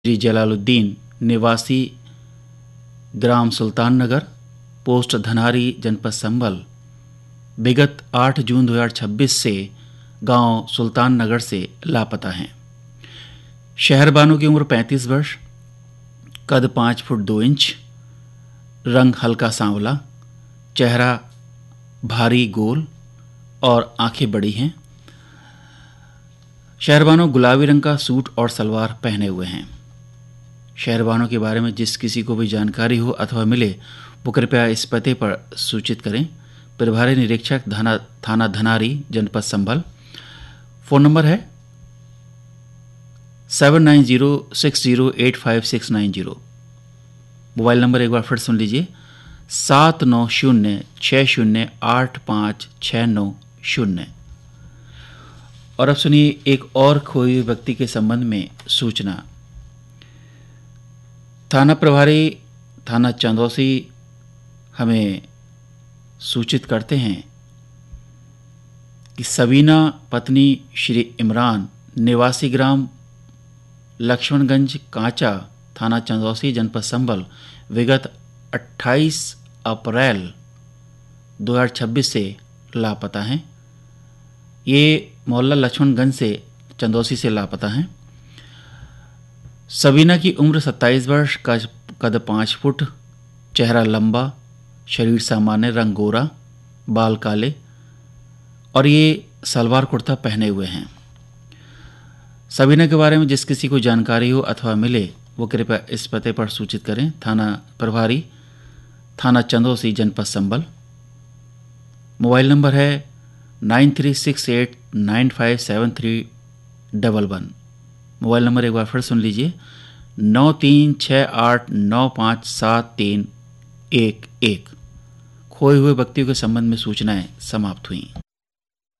श्री जलालुद्दीन निवासी ग्राम सुल्तान नगर, पोस्ट धनारी, जनपद संभल विगत 8 जून 2026 से गांव सुल्तान नगर से लापता हैं। शहर बानो की उम्र 35 वर्ष, कद 5 फुट 2 इंच, रंग हल्का सांवला, चेहरा भारी गोल और आंखें बड़ी हैं। शहरबानो गुलाबी रंग का सूट और सलवार पहने हुए हैं। शहरबानो के बारे में जिस किसी को भी जानकारी हो अथवा मिले वो कृपया इस पते पर सूचित करें। प्रभारी निरीक्षक थाना धनारी, जनपद संभल। फ़ोन नंबर है 7906085690। मोबाइल नंबर एक बार फिर सुन लीजिए 7906085690। और अब सुनिए एक और खोए हुए व्यक्ति के संबंध में सूचना। थाना प्रभारी थाना चंदौसी हमें सूचित करते हैं कि सबीना पत्नी श्री इमरान निवासी ग्राम लक्ष्मणगंज कांचा, थाना चंदौसी, जनपद संभल विगत 28 अप्रैल 2026 से लापता हैं। ये मोहल्ला लक्ष्मणगंज से चंदौसी से लापता हैं। सबीना की उम्र 27 वर्ष, कद 5 फुट, चेहरा लंबा, शरीर सामान्य, रंग गोरा, बाल काले और ये सलवार कुर्ता पहने हुए हैं। सबीना के बारे में जिस किसी को जानकारी हो अथवा मिले वो कृपया इस पते पर सूचित करें। थाना प्रभारी थाना चंदौसी, जनपद संभल। मोबाइल नंबर है 9368957311। मोबाइल नंबर एक बार फिर सुन लीजिए 9368957311। खोए हुए व्यक्तियों के संबंध में सूचनाएं समाप्त हुई।